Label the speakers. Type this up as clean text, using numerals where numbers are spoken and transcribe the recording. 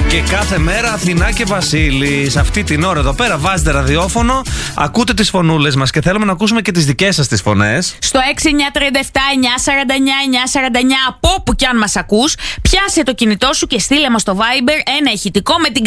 Speaker 1: Και κάθε μέρα Αθηνά και Βασίλης. Αυτή την ώρα εδώ πέρα βάζετε ραδιόφωνο, ακούτε τις φωνούλες μας και θέλουμε να ακούσουμε και τις δικές σας τις φωνές.
Speaker 2: Στο 6937-949-949, από όπου κι αν μας ακούς, πιάσε το κινητό σου και στείλε μας στο Viber ένα ηχητικό με την